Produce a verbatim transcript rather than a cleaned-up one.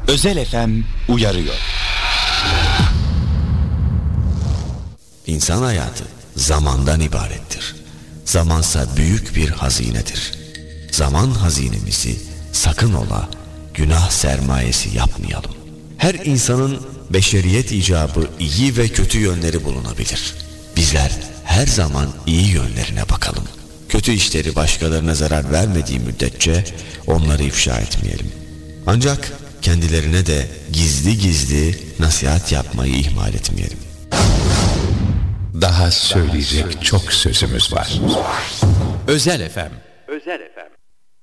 Özel F M uyarıyor. İnsan hayatı zamandan ibarettir. Zamansa büyük bir hazinedir. Zaman hazinemizi sakın ola günah sermayesi yapmayalım. Her insanın beşeriyet icabı iyi ve kötü yönleri bulunabilir. Bizler her zaman iyi yönlerine bakalım. Kötü işleri başkalarına zarar vermediği müddetçe onları ifşa etmeyelim. Ancak kendilerine de gizli gizli nasihat yapmayı ihmal etmeyelim. Daha söyleyecek çok sözümüz var. Özel F M